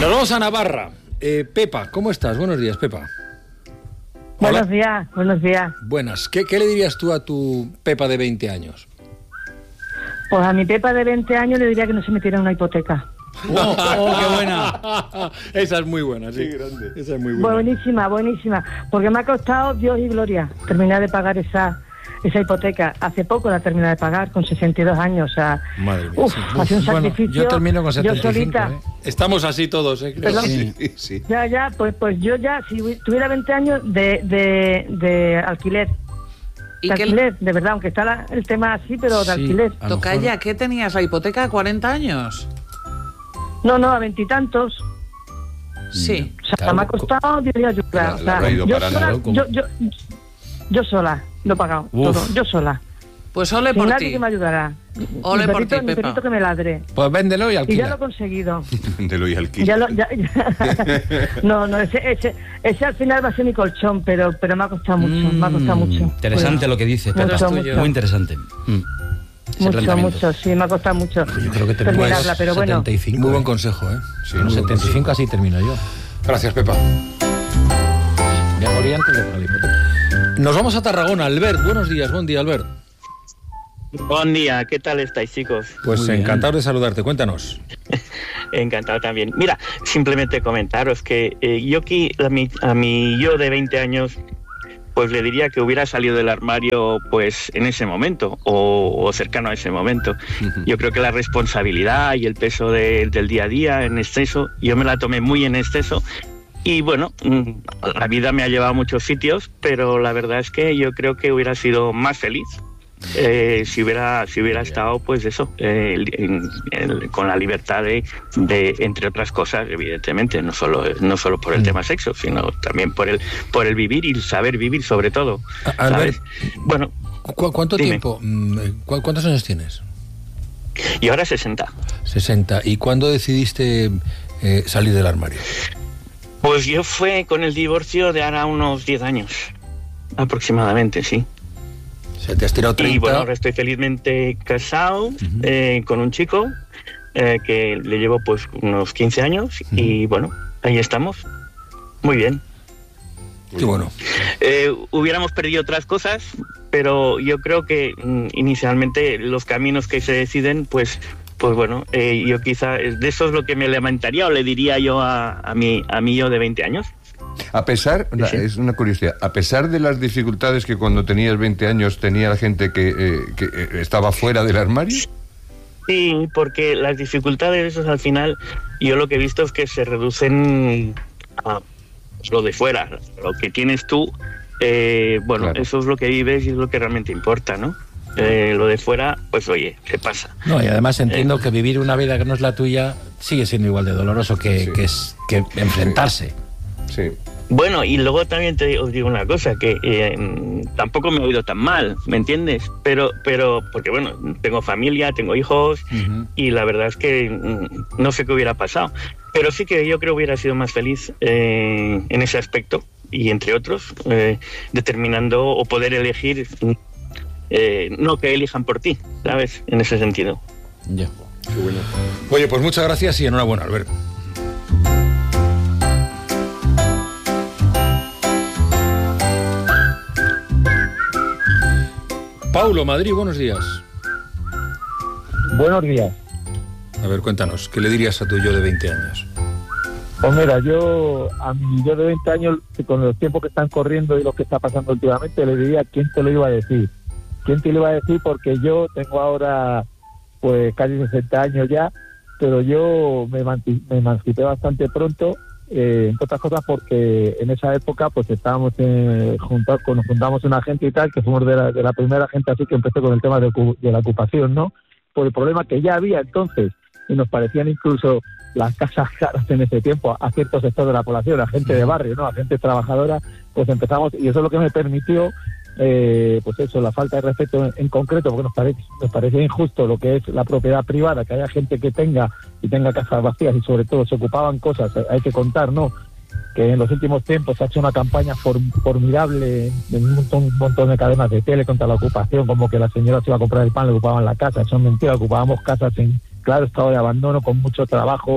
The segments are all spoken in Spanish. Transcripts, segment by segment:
Nos vamos a Navarra. Pepa, ¿cómo estás? Buenos días, Pepa. Buenos días, buenos días. Buenas. ¿Qué le dirías tú a tu Pepa de 20 años? Pues a mi Pepa de 20 años le diría que no se metiera en una hipoteca. ¡Oh, qué buena! Esa es muy buena, sí. Grande. Esa es muy buena. Buenísima, buenísima. Porque me ha costado Dios y gloria terminar de pagar esa hipoteca. Hace poco la terminé de pagar, con 62 años. O sea, madre mía, sí. Hace un sacrificio. Bueno, yo termino con 75, yo solita. Estamos así todos, creo. Sí. Ya, pues yo ya, si tuviera 20 años de alquiler. ¿Y de alquiler, de verdad, aunque está el tema así, pero de alquiler. Tocaya, ¿qué tenías? ¿La hipoteca a 40 años? No, a 20 y tantos. Sí. O sea, claro, me ha costado, diría yo. O sea, yo sola lo he pagado. Todo, yo sola. Pues ole sin por nadie ti. que me ayudara. Ole por ti, mi Pepa. perrito que me ladre. Pues véndelo y alquila. Y ya lo he conseguido. Véndelo y alquila. No, ese al final va a ser mi colchón, pero me ha costado mucho, me ha costado mucho. Interesante lo que dices, Pepa. Muy interesante. Mucho, sí, me ha costado mucho. Yo creo que terminarla, pero 75, muy buen consejo, ¿eh? Sí, con 75 así termino yo. Gracias, Pepa. Me morí antes de poner la hipoteca. Nos vamos a Tarragona. Albert, buenos días. Buen día, Albert. Buen día, ¿qué tal estáis, chicos? Pues encantado de saludarte, cuéntanos. Encantado también. Mira, simplemente comentaros que yo aquí, a mi yo de 20 años, pues le diría que hubiera salido del armario pues en ese momento o cercano a ese momento. Yo creo que la responsabilidad y el peso del día a día en exceso, yo me la tomé muy en exceso. Y bueno, la vida me ha llevado a muchos sitios, pero la verdad es que yo creo que hubiera sido más feliz si hubiera estado, pues eso, con la libertad de, entre otras cosas, evidentemente, no solo por el tema sexo, sino también por el vivir y saber vivir, sobre todo. Albert, bueno, ¿cuánto tiempo? ¿Cuántos años tienes? Y ahora 60. 60. ¿Y cuándo decidiste salir del armario? Pues yo fue con el divorcio de ahora unos 10 años, aproximadamente, sí. O sea, te has tirado 30. Y bueno, ahora estoy felizmente casado con un chico que le llevo pues unos 15 años y bueno, ahí estamos. Muy bien. Qué bueno. Hubiéramos perdido otras cosas, pero yo creo que inicialmente los caminos que se deciden, pues bueno, yo quizá de eso es lo que me lamentaría o le diría yo a mí yo de 20 años. A pesar, es una curiosidad, a pesar de las dificultades que cuando tenías 20 años tenía la gente que estaba fuera del armario. Sí, porque las dificultades al final, yo lo que he visto es que se reducen a lo de fuera, lo que tienes tú, claro. Eso es lo que vives y es lo que realmente importa, ¿no? Lo de fuera, pues oye, ¿qué pasa? No, y además entiendo que vivir una vida que no es la tuya sigue siendo igual de doloroso que enfrentarse. Sí. Bueno, y luego también os digo una cosa, que tampoco me he oído tan mal, ¿me entiendes? Pero porque bueno, tengo familia, tengo hijos, y la verdad es que no sé qué hubiera pasado. Pero sí que yo creo que hubiera sido más feliz en ese aspecto, y entre otros, determinando o poder elegir, no que elijan por ti, ¿sabes? En ese sentido. Ya. Qué bueno. Oye, pues muchas gracias y enhorabuena, Albert. Paulo, Madrid, buenos días. Buenos días. A ver, cuéntanos, ¿qué le dirías a tu yo de 20 años? Pues mira, a mi yo de 20 años, con los tiempos que están corriendo y lo que está pasando últimamente, le diría quién te lo iba a decir. ¿Quién te lo iba a decir? Porque yo tengo ahora pues casi 60 años ya, pero yo me emancipé bastante pronto, entre otras cosas porque en esa época pues estábamos nos juntamos una gente y tal, que fuimos de la primera gente así que empezó con el tema de la ocupación, ¿no? Por el problema que ya había entonces, y nos parecían incluso las casas caras en ese tiempo a cierto sector de la población, a gente de barrio, ¿no? A gente trabajadora, pues empezamos, y eso es lo que me permitió pues eso, la falta de respeto en concreto, porque nos parece injusto lo que es la propiedad privada, que haya gente que tenga casas vacías y sobre todo se ocupaban cosas, hay que contar, ¿no? Que en los últimos tiempos se ha hecho una campaña formidable en un montón de cadenas de tele contra la ocupación, como que la señora se iba a comprar el pan, le ocupaban la casa, eso es mentira, ocupábamos casas en claro estado de abandono, con mucho trabajo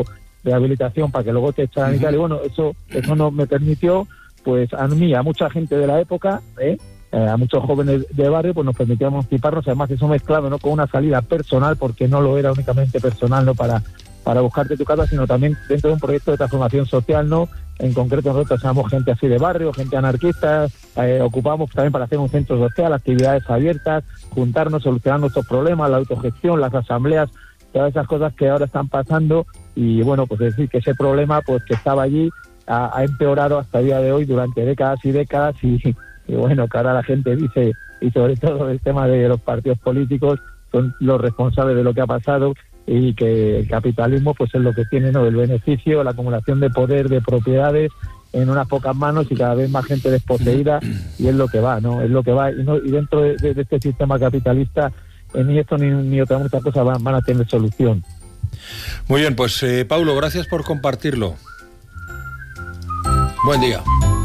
rehabilitación para que luego te echaran y tal. Y bueno, eso no me permitió, pues a mí, a mucha gente de la época, a muchos jóvenes de barrio, pues nos permitía emanciparnos. Además, eso mezclado, ¿no?, con una salida personal, porque no lo era únicamente personal, no para buscarte tu casa, sino también dentro de un proyecto de transformación social, ¿no? En concreto, nosotros somos gente así de barrio, gente anarquista, ocupamos también para hacer un centro social, actividades abiertas, juntarnos, solucionar nuestros problemas, la autogestión, las asambleas, todas esas cosas que ahora están pasando. Y bueno, pues decir que ese problema, pues que estaba allí, ha empeorado hasta el día de hoy durante décadas y décadas, y bueno, que ahora la gente dice, y sobre todo el tema de los partidos políticos son los responsables de lo que ha pasado, y que el capitalismo pues es lo que tiene, ¿no?, el beneficio, la acumulación de poder, de propiedades en unas pocas manos, y cada vez más gente desposeída, y es lo que va, ¿no? Es lo que va, y dentro de este sistema capitalista, ni esto ni otra muchas cosas van a tener solución. Muy bien, pues Paulo, gracias por compartirlo. Buen día.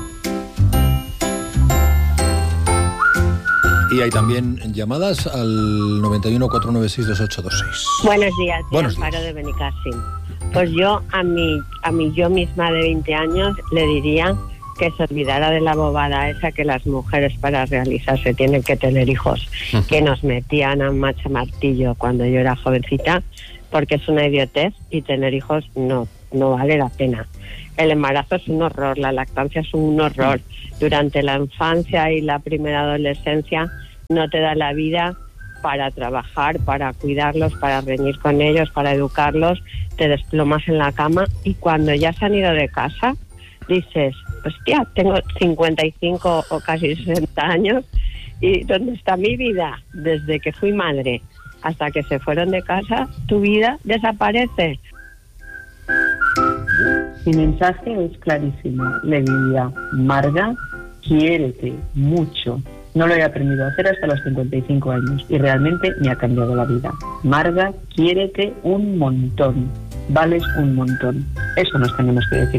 Y hay también llamadas al 91 496 2826. Buenos días, Buenos días. Amparo de Benicassim. Pues yo a mi yo misma de 20 años le diría que se olvidara de la bobada esa que las mujeres para realizarse tienen que tener hijos, que nos metían a macha martillo cuando yo era jovencita, porque es una idiotez, y tener hijos no vale la pena. El embarazo es un horror, la lactancia es un horror. Durante la infancia y la primera adolescencia no te da la vida para trabajar, para cuidarlos, para reñir con ellos, para educarlos, te desplomas en la cama, y cuando ya se han ido de casa dices, hostia, tengo 55 o casi 60 años, ¿y dónde está mi vida? Desde que fui madre hasta que se fueron de casa, tu vida desaparece. Mi mensaje es clarísimo. Le diría, Marga, quiérete mucho. No lo he aprendido a hacer hasta los 55 años y realmente me ha cambiado la vida. Marga, quiérete un montón. Vales un montón. Eso nos tenemos que decir.